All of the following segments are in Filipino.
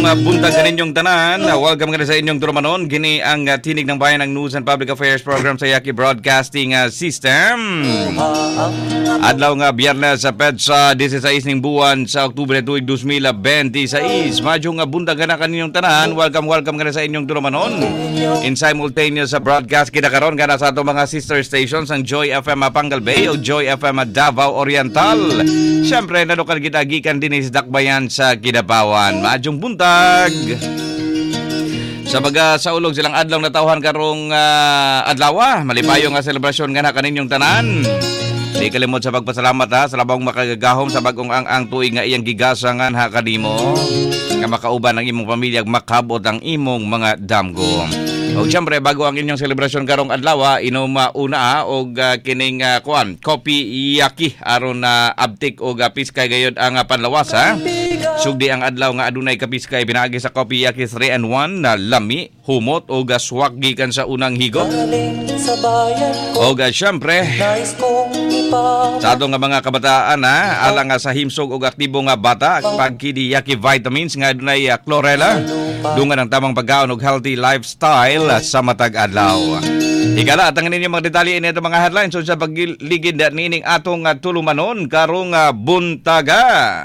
buntag kaninyong tanan. Welcome ka na sa inyong turumanon. Gini ang tinig ng bayan ng News and Public Affairs Program sa Yaki Broadcasting System. Adlaw nga biyernes sa PEDSA 16 ning buwan sa Oktubre tuig 2026. Madyo nga buntag ka na kaninyong tanan. Welcome ka na sa inyong turumanon. In simultaneous sa broadcast kita karon kana sa atong mga sister stations ang Joy FM Pangal Bay o Joy FM Davao Oriental. Siyempre nadukal kita gikan din sa Dakbayan sa Kidapawan. Madyong buntag. Sa baga sa ulog silang adlaw na tawhan karong adlaw. Malipayo nga selebrasyon nga na kaninyong tanan. Di kalimot sa pagpasalamat sa labang makagagahom sa bagong ang tuig nga iyang gigasangan ha kanimo. Nga makauban ang imong pamilya makabot ang imong mga damgo. O siyempre bago ang inyong selebrasyon karong adlaw, inuma una og kining kopi yaki aron na abtik og piskay gayud ang panlawas ha. Sugdi ang adlaw nga adunay kapiskay pinaagi sa kopi yaki 3-in-1 na lami, humot og swak gikan sa unang higop. Og siyempre sa atong nga mga kabataan alang sa himsog og aktibo nga bata pagkidi yaki vitamins nga adunay chlorella dungan ang tamang pagkaon og healthy lifestyle sa matag adlaw. Higala at ang ninyo mga detalye ini mga headlines so sa pagligid nining atong tulumanon karong buntaga.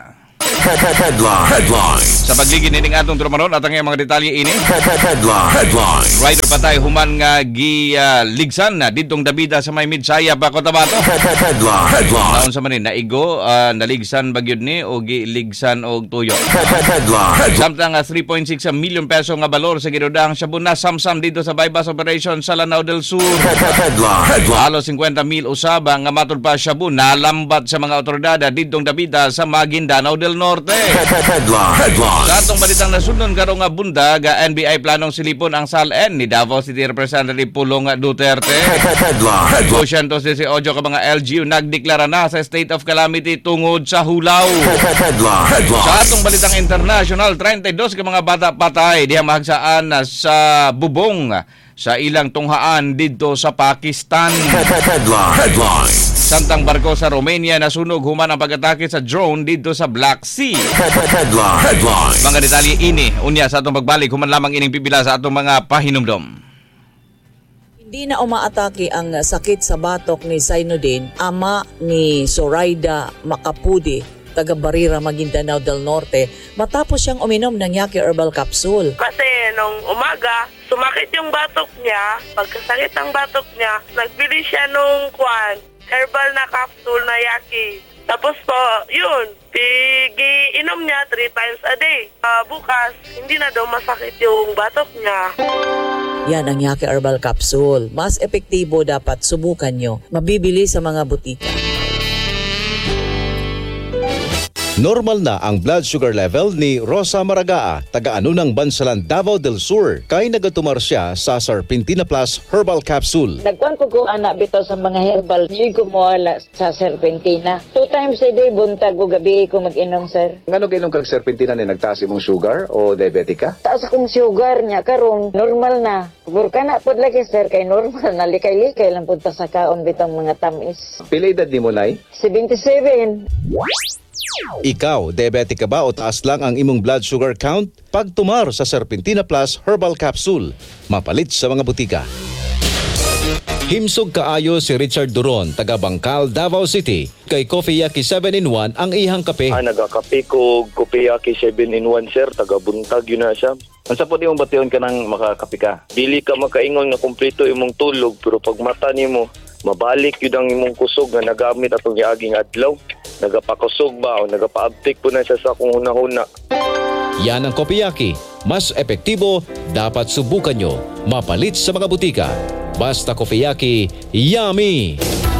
Headline. Sa pagligid nining atong tulumanon at ang mga detalye ini. Headline. Rider patay human nga ligsan na didtong Dabida sa may Midsaya pa Cotabato. Headline. Naon sa manin naigo naligsan bagyod ni o giligsan og tuyo. Headline. Samtang 3.6 million peso nga balor sa ginudang Shabuna samsam dito sa bypass operation sa Lanao del Sur. Headline. Halos 50,000 usaba nga matod pa Shabu nalambat sa mga otoridad didtong Dabida sa Maguindanao del Norte. Headline. Sa atong balitang nasunod karong nga bundag, NBI planong silipon ang SALN ni Davao City Representative Pulong Duterte. 218 ka mga LGU nagdeklara na sa state of calamity tungod sa hulaw. Sa atong balitang international, 32 ka mga bata patay diha mahagsaan sa bubong sa ilang tunghaan didto sa Pakistan. Headline. Samtang barko sa Romania nasunog human ang pag-atake sa drone dito sa Black Sea. Headline. Mga detalye ini unya sa atong pagbalik human lamang ining pipila sa atong mga pahinumdom. Hindi na umaatake ang sakit sa batok ni Zainuddin, ama ni Zoraida Macapudi, taga Barira, Maguindanao del Norte, matapos siyang uminom ng Yaki Herbal Capsule. Kasi nung umaga, sumakit yung batok niya. Pagkasakit ang batok niya, nagbili siya nung herbal na capsule na Yaki. Tapos po, yun, inom niya 3 times a day. Bukas, hindi na daw masakit yung batok niya. Yan ang Yaki Herbal Capsule. Mas epektibo dapat subukan nyo. Mabibili sa mga butika. Normal na ang blood sugar level ni Rosa Maragaa, taga-ano ng Bansalan, Davao del Sur, kay nagatumar siya sa Serpentina Plus Herbal Capsule. Nagkuhan ko anak bito sa mga herbal. Hindi ko mawala sa Serpentina. 2 times a day, buntag o gabi ko mag-inom, sir. Ngano kainom kag Serpentina ni nagtaas imong sugar o diabetic ka? Taas akong sugar niya, karon normal na. Burka na po lagi, sir, kay normal na. Likay-likay lang po sa kaon bitong mga tamis. Pila edad ni mo, Nay? 77. Ikaw, diabetic ka ba o taas lang ang imong blood sugar count? Pagtumar sa Serpentina Plus Herbal Capsule, mapalit sa mga butika. Himsog kaayo si Richard Duron, taga Bangkal, Davao City. Kay Coffee Yaki 7-in-1 ang ihang kape. Nagakape ko Coffee Yaki 7-in-1, sir. Taga buntag yun na siya. Ang sa po di mong bation ka ng makakape ka. Dili ka makaingon na kumpleto imong tulog, pero pag mata ni mo, mabalik yun ang imong kusog na nagamit atong iaging adlaw. Nagapakusog ba o nagapaabtik po na siya sa kung huna-huna. Yan ang Coffee Yaki. Mas epektibo, dapat subukan nyo. Mapalit sa mga butika. Basta Coffee Yaki, yummy!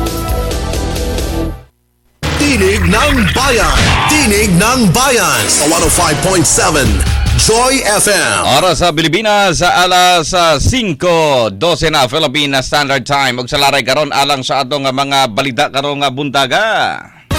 Tinig ng Bayan! Tinig ng Bayan! Sa 105.7 Joy FM. Oras sa Pilipinas sa alas 5:12 na Philippine Standard Time. Ug sa laray karon alang sa atong mga balita karong buntaga.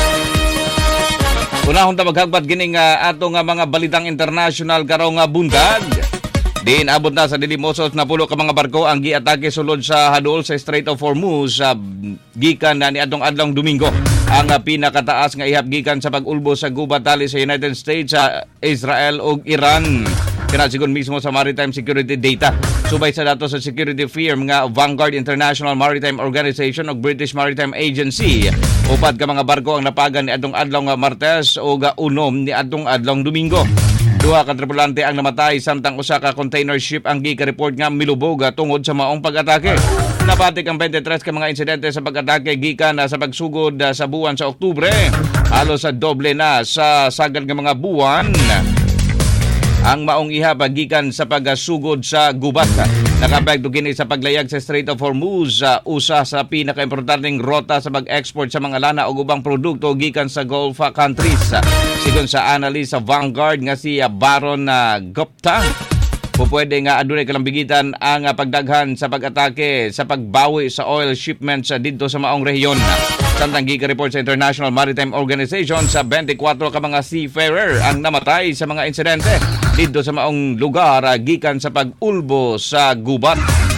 Unahon ta maghagpat gining atong mga balitang international karong buntag. Din abot na sa Dilimosos na pulo ka mga barko ang giatake sulod sa hadol sa Strait of Hormuz gikan na ni adtong adlong Domingo. Ang pinakataas nga ihap gikan sa pag-ulbo sa gubat tali sa United States, Israel ug Iran. kinasigon mismo sa maritime security data. Subay sa datos sa security firm nga Vanguard International Maritime Organization o British Maritime Agency, upat ka mga barko ang napagan ni adtong adlaw nga Martes o unom ni adtong adlaw Domingo. Duha ka tripulante ang namatay samtang usa ka container ship ang gika-report nga milubog tungod sa maong pag-atake. Napatik ang 23 ka mga insidente sa pag-atake gikan sa pagsugod sa buwan sa Oktubre. Halos sa doble na sa sagad nga mga buwan ang maong iha pagikan sa pagsugod sa gubat. Nakapagdo kini sa paglayag sa Strait of Hormuz, usa sa pinaka-importanteng rota sa pag-export sa mga lana o ubang produkto gikan sa Gulf countries. Sigon sa analyst sa Vanguard nga si Baron Gupta, pupwede nga adunay kalambigitan ang pagdaghan sa pag-atake sa pagbawi sa oil shipments dito sa maong rehiyon. Samtang gika-report sa International Maritime Organization sa 24 ka mga seafarer ang namatay sa mga insidente dito sa maong lugar gikan sa pag-ulbo sa gubat.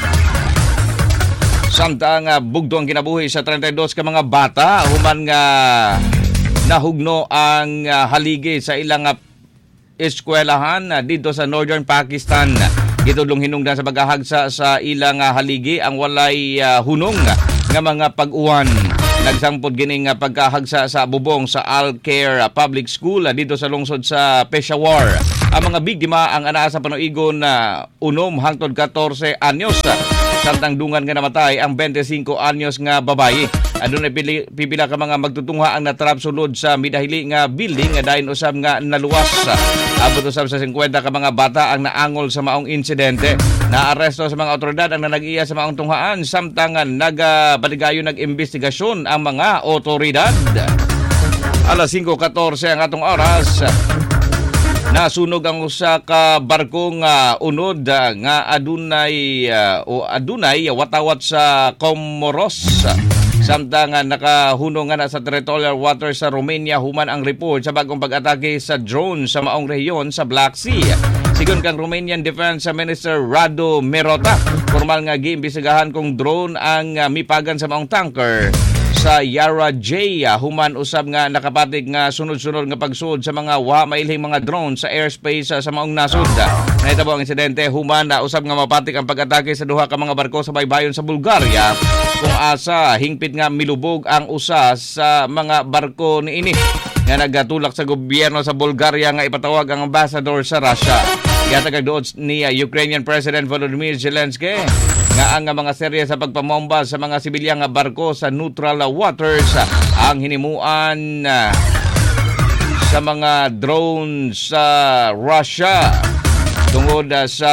Samtang bugdo ang kinabuhi sa 32 ka mga bata human nga nahugno ang haligi sa ilang eskwelahan dito sa Northern Pakistan. Gitudlong hinungdan sa paghahagsa sa ilang haligi ang walay hunong nga mga pag-uwan. Nagsampod gining pagkahagsa sa bubong sa Al-Khair Public School dito sa lungsod sa Peshawar. Ang mga biktima ang anaa sa panuigon na 1 hangtod 14 anyos. Samtang dungan nga namatay ang 25 anyos nga babae. Adunay pipila ka mga magtutungha ang natrap sulod sa midahili nga building nga dayon usab nga naluwas. Abot usab sa 50 ka mga bata ang naangol sa maong insidente. Naaresto sa mga otoridad ang nanag-iya sa maong tunghaan samtang nagabaligayon nag-imbestigasyon ang mga otoridad. Alas 5:14 ang atong oras. Nasunog ang usa ka barkong unod nga adunay watawat sa Comoros. Samtang nakahunong na sa territorial waters sa Romania human ang report sa bagong pag-atake sa drone sa maong rehiyon sa Black Sea. Sigon kang Romanian Defense Minister Radu Merota, formal nga giimbestigahan kung drone ang mipagan sa maong tanker sa Yara J human usab nga nakapatig nga sunod-sunod nga pagsuod sa mga mailhing mga drone sa airspace sa maong nasud. Nahitabo ang insidente human usab nga mapatik ang pag-atake sa duha ka mga barko sa baybayon sa Bulgaria kung asa hingpit nga milubog ang usa sa mga barko niini nga nagatulak sa gobyerno sa Bulgaria nga ipatawag ang ambassador sa Russia. Yatagag doon ni Ukrainian President Volodymyr Zelensky nga ang mga serye sa pagpamomba sa mga sibilyang barko sa neutral waters ang hinimuan sa mga drone sa Russia tungod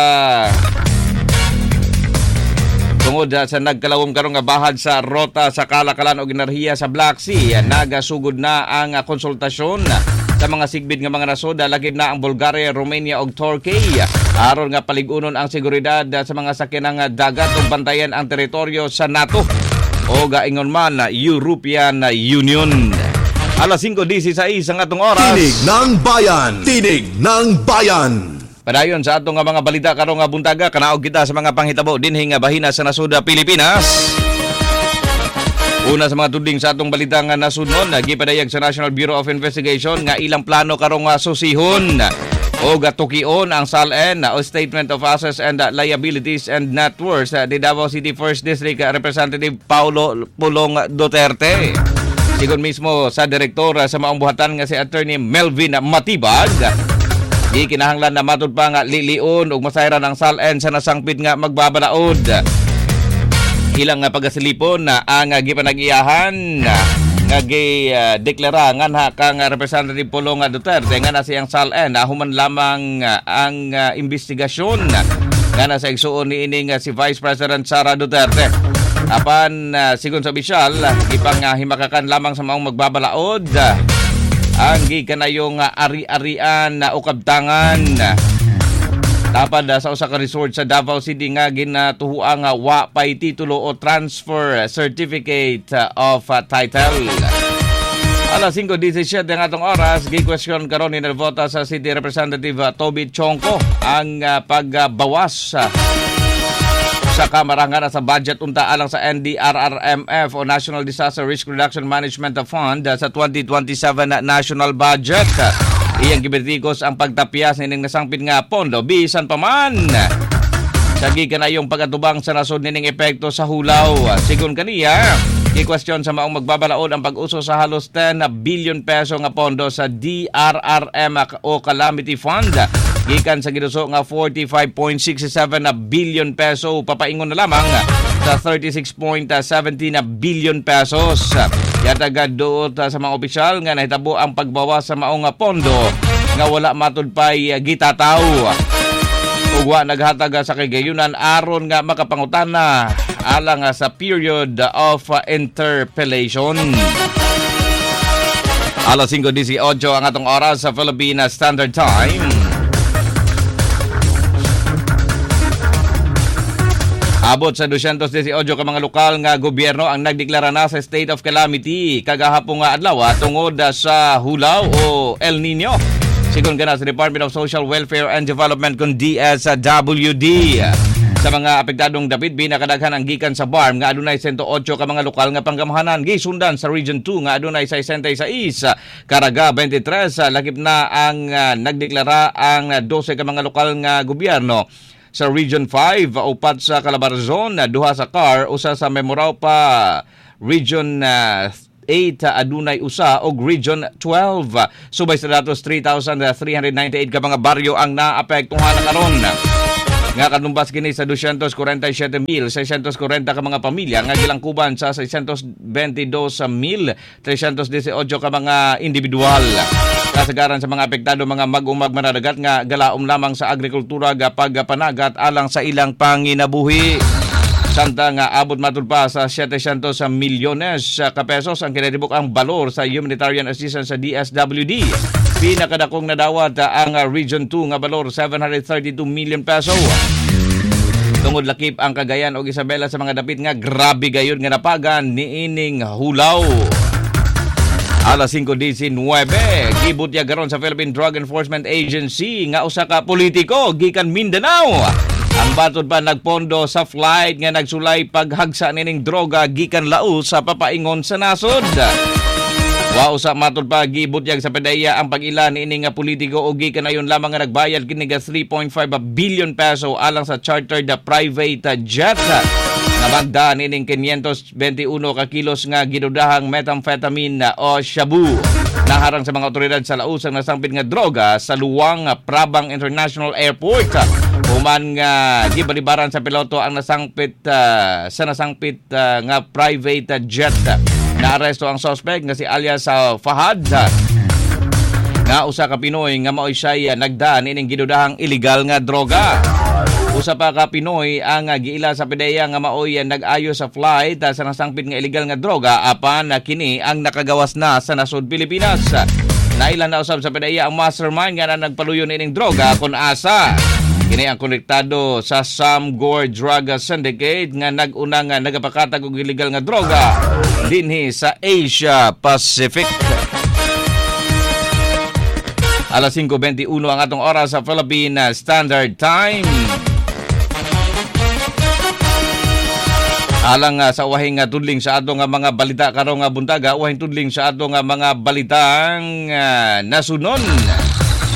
sa nagkalawom karong nga bahad sa rota sa kalakalan o enerhiya sa Black Sea. Nagasugod na ang konsultasyon sa mga sigbid nga mga nasod, lagib na ang Bulgaria, Romania ug Turkey aron nga paligunon ang seguridad sa mga sakinang dagat ug bantayan ang teritoryo sa NATO o gaingon man European Union. Alas 5:16 ang atong oras. Tinig ng Bayan. Tinig ng Bayan. Padayon sa atong mga balita karong nga buntaga, kanaog kita sa mga panghitabo dinhi nga bahina sa nasud Pilipinas. Una sa mga tudling sa atong balita nga nasudnon, gipadayag sa National Bureau of Investigation nga ilang plano karong susihon o gatukion ang SALN o Statement of Assets and Liabilities and Net Worth di Davao City 1st District Representative Paulo Pulong Duterte. Sigon mismo sa direktor sa maong buhatan nga si Attorney Melvin Matibag, di kinahanglan na matud pa nga liliun ug masayran ang SALN sa nasangpit nga magbabalaod. Ilang nga pagasilipon ang gipanag-iyahan nga gi-deklara nga kang Representative Pulong Duterte nga na siyang SALN human lamang ang investigasyon nga na sa igsuon niini nga si Vice President Sara Duterte. Apan sigon sa opisyal ipangahimakakan lamang sa maong magbabalaod ang gikanayong ari-arian na ukabtangan tapad sa usa ka resort sa Davao City nga ginatuhuang wa pay titulo o transfer certificate of title. Alas 5:17 ang atong oras, gi-question karon ni Nalvota sa City Representative Toby Chongco ang pagbawas sa kamarangan sa budget unta alang sa NDRRMF o National Disaster Risk Reduction Management Fund sa 2027 national budget. Iyang gibertikos ang pagtapyas nining nasangpit nga pondo bisan pa man sagi kanayong pag-atubang sa nasod nining epekto sa hulaw. Sigon kaniya, i-question sa maong magbabalaod ang pag-uso sa halos 10 billion peso nga pondo sa DRRM o Calamity Fund. Gikan sa ginuso nga 45.67 billion peso papaingon na lamang sa 36.17 billion pesos. Yatagad doot sa mga opisyal nga nahitabo ang pagbawas sa maong pondo nga wala matud pay gitataw. Ugwa naghatag sa kagayunan aron nga makapangutana alang sa period of interpellation. Alas 5:18 ang atong oras sa Philippine Standard Time. Abot sa 218 ka mga lokal nga gobyerno ang nagdeklara na sa state of calamity kagahapon nga adlaw tungod sa hulaw o El Nino. Sigon gana sa Department of Social Welfare and Development kung DSWD. Sa mga apektadong dapit, binakadaghan ang gikan sa BARM nga adunay 108 ka mga lokal nga panggamahanan. Gisundan sa Region 2 nga adunay 66, Caraga 23, lakip na ang nagdeklara ang 12 ka mga lokal nga gobyerno. Sa Region 5, upat sa Calabarzon, duha sa CAR, usa sa Memoraupa, Region 8 adunay usa og Region 12. Subay sa datos 3,398 ka mga baryo ang naapektuhan karon. Nga kanumbas kini sa 247,640 ka mga pamilya nga gilangkuban sa 622,318 ka mga individual. Kasagaran sa mga apektado mga mag-umag manadagat nga galaom lamang sa agrikultura gapag panagat alang sa ilang panginabuhi. Santa nga abot matud pa sa 700 milyones ka pesos ang kinatibuk ang balor sa humanitarian assistance sa DSWD. Pinakadakong nadawat ang Region 2 nga balor 732 million peso. Tungod lakip ang Cagayan o Isabela sa mga dapit nga grabe gayon nga napagan niining hulaw. Alas 5:19, gibutya garon sa Philippine Drug Enforcement Agency nga usa ka politiko gikan Mindanao. Ang batod pa nagpondo sa flight nga nagsulay paghagsa nining droga gikan Laos sa papaingon sa nasod. Wa usa matod pa gibutyag sa PDEA ang pag-ila niini nga politiko o gikan ayon lamang nga nagbayad kini nga 3.5 billion peso alang sa chartered private jet. Nabagda nining 521 ka kilos nga ginudahang methamphetamine o shabu. Naharang sa mga otoridad sa Laos ang nasangpit nga droga sa Luang Prabang International Airport. Human nga gibalibaran sa piloto ang nasangpit nga private jet. Naaresto ang suspect nga si alias Fahad nga usa ka Pinoy nga maoy siya nagdaan ining ginudahang illegal nga droga. Usa pa ka Pinoy ang giila sa PDEA nga maoy nag-ayo sa flight sa nasangpit nga illegal nga droga apan kini ang nakagawas na sa nasod Pilipinas. Nailan na usab sa PDEA ang mastermind nga nagpaluyon ining droga kun asa. Kini ang konektado sa Samgor Drug Syndicate nga nag-unang nagapakatag og illegal nga droga dinhi sa Asia Pacific. Alas 5:21 ang atong oras sa Philippine Standard Time. Alang sa uwahing tudling sa ato nga mga balita karong buntaga, uwahing tudling sa ato nga mga balitang nasunon.